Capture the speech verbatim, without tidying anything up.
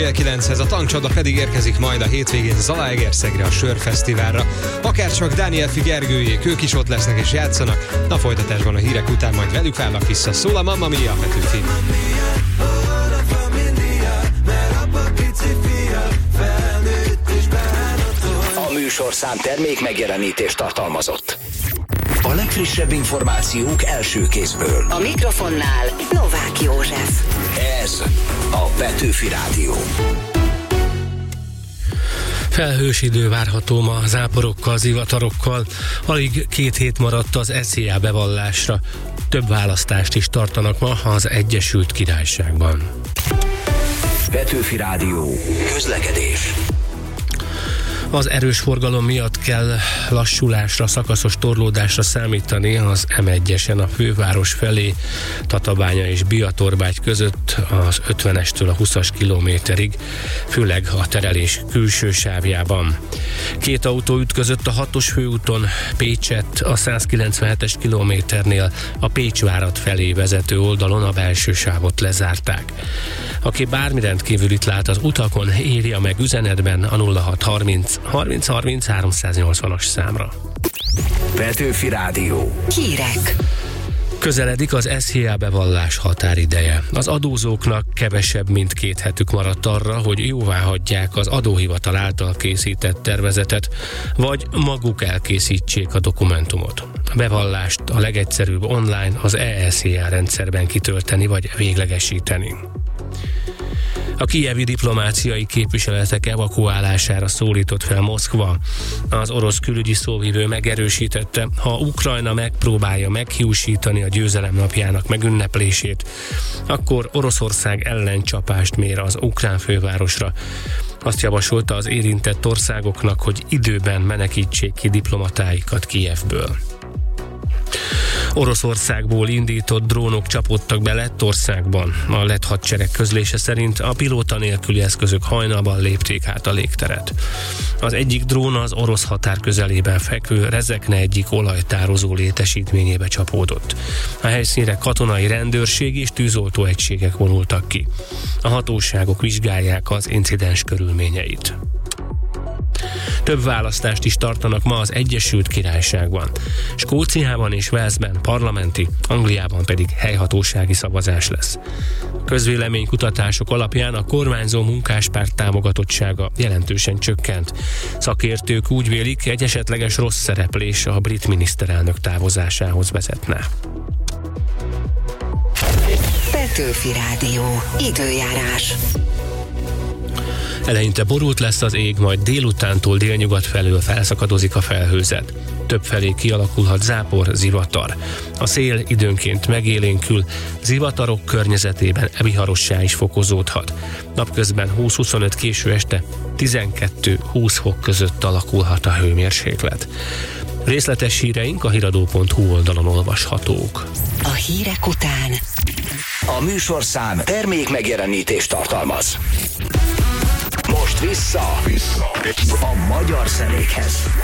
kilenchez a Tankcsapda pedig érkezik majd a hétvégén Zalaegerszegre a Sörfesztiválra. Akárcsak Dániel Fi Gergőjék, ők is ott lesznek és játszanak. A folytatásban a hírek után majd velük várlak vissza. Szól a Mamma Mia Petőfi. A műsorszám termék megjelenítést tartalmazott. A legfrissebb információk első kézből. A mikrofonnál Novák József. Ez a Petőfi Rádió. Felhős idő várható ma záporokkal, zivatarokkal. Alig két hét maradt az es zé á bevallásra. Több választást is tartanak ma az Egyesült Királyságban. Petőfi Rádió. Közlekedés. Az erős forgalom miatt kell lassulásra, szakaszos torlódásra számítani az em egyesen a főváros felé, Tatabánya és Biatorbágy között az ötvenestől a húszas kilométerig, főleg a terelés külső sávjában. Két autó ütközött a hatos főúton Pécset a százkilencvenhetes kilométernél, a Pécsvárat felé vezető oldalon a belső sávot lezárták. Aki bármi rendkívülit lát az utakon, írja meg üzenetben a nulla hat harminc harminc harminc háromszáznyolcvanas számra. Petőfi Rádió. Hírek. Közeledik az es zé á bevallás határideje. Az adózóknak kevesebb, mint két hetük maradt arra, hogy jóváhagyják az adóhivatal által készített tervezetet, vagy maguk elkészítsék a dokumentumot. A bevallást a legegyszerűbb online az e es zé á rendszerben kitölteni vagy véglegesíteni. A kijevi diplomáciai képviseletek evakuálására szólított fel Moszkva. Az orosz külügyi szóvivő megerősítette, ha Ukrajna megpróbálja meghiúsítani a győzelem napjának megünneplését, akkor Oroszország ellencsapást mér az ukrán fővárosra. Azt javasolta az érintett országoknak, hogy időben menekítsék ki diplomatáikat Kijevből. Oroszországból indított drónok csapódtak be Lettországban. A lett hadsereg közlése szerint a pilóta nélküli eszközök hajnalban lépték át a légteret. Az egyik drón az orosz határ közelében fekvő Rezekne egyik olajtározó létesítményébe csapódott. A helyszínre katonai rendőrség és tűzoltó egységek vonultak ki. A hatóságok vizsgálják az incidens körülményeit. Több választást is tartanak ma az Egyesült Királyságban. Skóciában és Walesben parlamenti, Angliában pedig helyhatósági szavazás lesz. Közvéleménykutatások alapján a kormányzó munkáspárt támogatottsága jelentősen csökkent. Szakértők úgy vélik, egy esetleges rossz szereplés a brit miniszterelnök távozásához vezetne. Petőfi Rádió. Időjárás. Eleinte borult lesz az ég, majd délutántól délnyugat felől felszakadozik a felhőzet. Többfelé kialakulhat zápor, zivatar. A szél időnként megélénkül, zivatarok környezetében viharossá is fokozódhat. Napközben húsz-huszonöt, késő este tizenkettő-húsz fok között alakulhat a hőmérséklet. Részletes híreink a hiradó pont hu oldalon olvashatók. A hírek után A műsorszám termék megjelenítést tartalmaz. Most vissza, vissza. a magyar zenékhez.